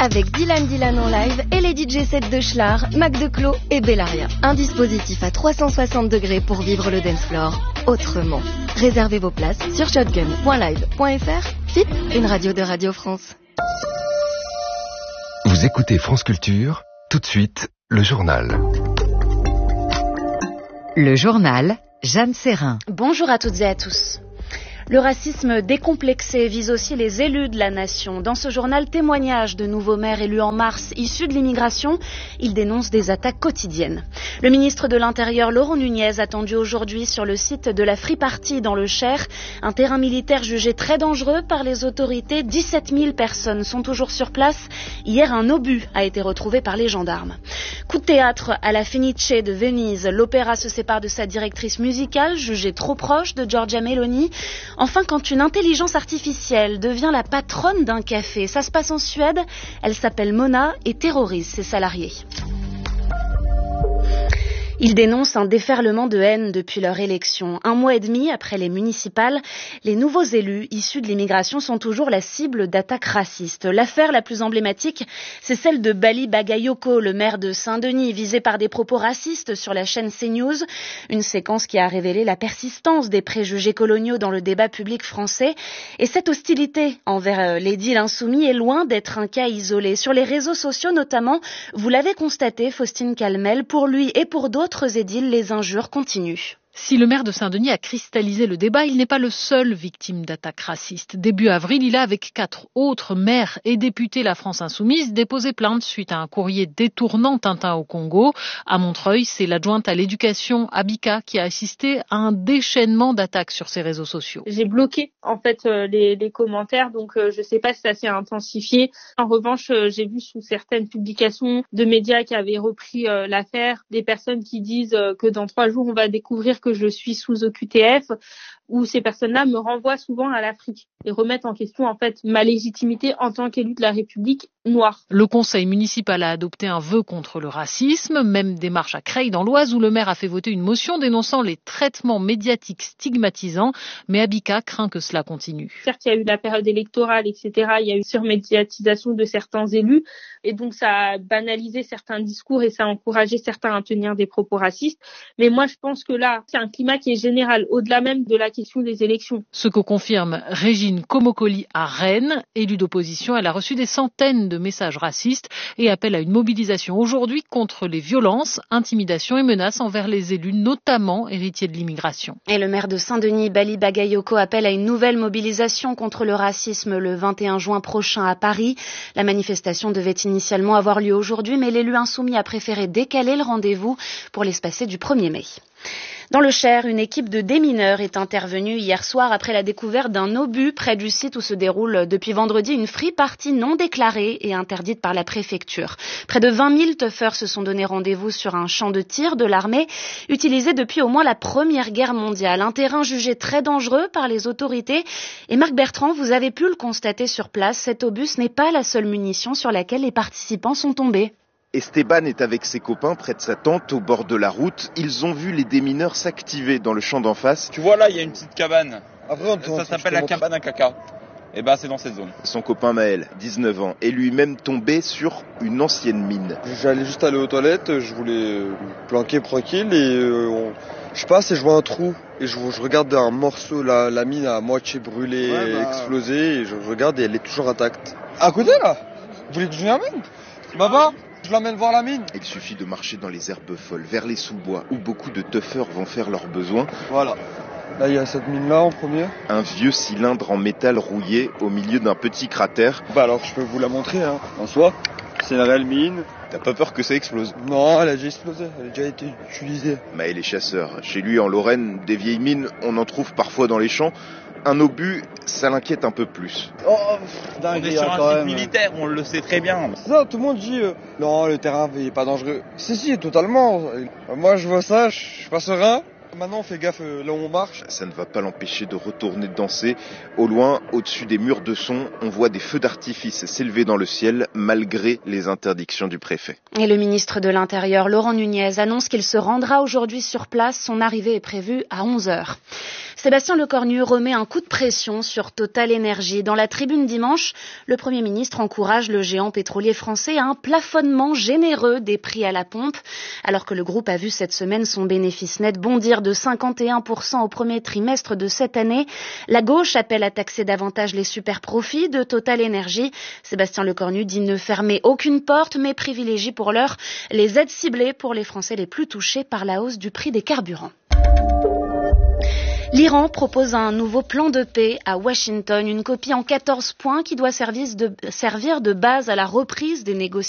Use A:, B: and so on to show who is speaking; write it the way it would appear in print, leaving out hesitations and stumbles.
A: avec Dylan en live et les DJ sets de Schlar, Mac Declos et Bellaria. Un dispositif à 360 degrés pour vivre le dance floor autrement. Réservez vos places sur shotgun.live.fr. FIP, une radio de Radio France.
B: Vous écoutez France Culture, tout de suite, le journal.
C: Le journal, Jeanne Serrin.
D: Bonjour à toutes et à tous. Le racisme décomplexé vise aussi les élus de la nation. Dans ce journal, témoignage de nouveaux maires élus en mars issus de l'immigration. Ils dénoncent des attaques quotidiennes. Le ministre de l'Intérieur, Laurent Nunez, attendu aujourd'hui sur le site de la Free Party dans le Cher. Un terrain militaire jugé très dangereux par les autorités. 17 000 personnes sont toujours sur place. Hier, un obus a été retrouvé par les gendarmes. Coup de théâtre à la Fenice de Venise. L'opéra se sépare de sa directrice musicale, jugée trop proche de Giorgia Meloni. Enfin, quand une intelligence artificielle devient la patronne d'un café, ça se passe en Suède, elle s'appelle Mona et terrorise ses salariés. Ils dénoncent un déferlement de haine depuis leur élection. 1 mois et demi après les municipales, les nouveaux élus issus de l'immigration sont toujours la cible d'attaques racistes. L'affaire la plus emblématique, c'est celle de Bali Bagayoko, le maire de Saint-Denis, visé par des propos racistes sur la chaîne CNews. Une séquence qui a révélé la persistance des préjugés coloniaux dans le débat public français. Et cette hostilité envers l'édile insoumis est loin d'être un cas isolé. Sur les réseaux sociaux notamment, vous l'avez constaté, Faustine Calmel, pour lui et pour d'autres édiles, les injures continuent.
E: Si le maire de Saint-Denis a cristallisé le débat, il n'est pas le seul victime d'attaques racistes. Début avril, il a, avec 4 autres maires et députés La France Insoumise, déposé plainte suite à un courrier détournant Tintin au Congo. À Montreuil, c'est l'adjointe à l'éducation, Abika, qui a assisté à un déchaînement d'attaques sur ses réseaux sociaux.
F: J'ai bloqué en fait les commentaires, donc je sais pas si ça s'est intensifié. En revanche, j'ai vu sous certaines publications de médias qui avaient repris l'affaire, des personnes qui disent que dans 3 jours, on va découvrir que je suis sous OQTF, où ces personnes-là me renvoient souvent à l'Afrique et remettent en question en fait ma légitimité en tant qu'élu de la République noire.
E: Le conseil municipal a adopté un vœu contre le racisme, même démarche à Creil dans l'Oise où le maire a fait voter une motion dénonçant les traitements médiatiques stigmatisants, mais Abika craint que cela continue.
F: Certes, il y a eu la période électorale, etc. Il y a eu surmédiatisation de certains élus et donc ça a banalisé certains discours et ça a encouragé certains à tenir des propos racistes. Mais moi, je pense que là, c'est un climat qui est général, au-delà même de la question des élections.
E: Ce que confirme Régine Komokoli à Rennes, élue d'opposition, elle a reçu des centaines de messages racistes et appelle à une mobilisation aujourd'hui contre les violences, intimidations et menaces envers les élus, notamment héritiers de l'immigration.
D: Et le maire de Saint-Denis, Bali Bagayoko, appelle à une nouvelle mobilisation contre le racisme le 21 juin prochain à Paris. La manifestation devait initialement avoir lieu aujourd'hui, mais l'élu insoumis a préféré décaler le rendez-vous pour l'espacer du 1er mai. Dans le Cher, une équipe de démineurs est intervenue hier soir après la découverte d'un obus près du site où se déroule depuis vendredi une free party non déclarée et interdite par la préfecture. Près de 20 000 teufeurs se sont donné rendez-vous sur un champ de tir de l'armée utilisé depuis au moins la Première Guerre mondiale. Un terrain jugé très dangereux par les autorités. Et Marc Bertrand, vous avez pu le constater sur place, cet obus n'est pas la seule munition sur laquelle les participants sont tombés.
G: Esteban est avec ses copains près de sa tente au bord de la route. Ils ont vu les démineurs s'activer dans le champ d'en face.
H: Tu vois là, il y a une petite cabane.
G: Après,
H: ça s'appelle la cabane à caca. Et ben c'est dans cette zone.
G: Son copain Maël, 19 ans, est lui-même tombé sur une ancienne mine.
I: J'allais juste aller aux toilettes, je voulais planquer tranquille et je passe et je vois un trou. Et je regarde un morceau, la mine à moitié brûlée, explosée, et je regarde et elle est toujours intacte.
J: À côté là? Vous voulez que je vienne à la mine? Baba, je l'emmène voir la mine.
G: Il suffit de marcher dans les herbes folles, vers les sous-bois, où beaucoup de teufeurs vont faire leurs besoins.
J: Voilà.
I: Là, il y a cette mine-là en premier.
G: Un vieux cylindre en métal rouillé au milieu d'un petit cratère.
I: Bah alors, je peux vous la montrer, hein. En soi, c'est une réelle mine.
G: T'as pas peur que ça explose?
I: Non, elle a déjà explosé, elle a déjà été utilisée.
G: Maël est chasseur. Chez lui, en Lorraine, des vieilles mines, on en trouve parfois dans les champs. Un obus, ça l'inquiète un peu plus.
H: Oh, on est sur un site militaire, on le sait très bien.
I: Ça, tout le monde dit non, le terrain il est pas dangereux. Si, totalement. Moi, je vois ça, je suis pas serein. Maintenant, on fait gaffe là où on marche.
G: Ça ne va pas l'empêcher de retourner danser. Au loin, au-dessus des murs de son, on voit des feux d'artifice s'élever dans le ciel malgré les interdictions du préfet.
D: Et le ministre de l'Intérieur, Laurent Nunez, annonce qu'il se rendra aujourd'hui sur place. Son arrivée est prévue à 11h. Sébastien Lecornu remet un coup de pression sur Total Énergie. Dans la tribune dimanche, le Premier ministre encourage le géant pétrolier français à un plafonnement généreux des prix à la pompe, alors que le groupe a vu cette semaine son bénéfice net bondir de 51% au premier trimestre de cette année. La gauche appelle à taxer davantage les super profits de Total Énergie. Sébastien Lecornu dit ne fermer aucune porte, mais privilégie pour l'heure les aides ciblées pour les Français les plus touchés par la hausse du prix des carburants. L'Iran propose un nouveau plan de paix à Washington, une copie en 14 points qui doit servir de base à la reprise des négociations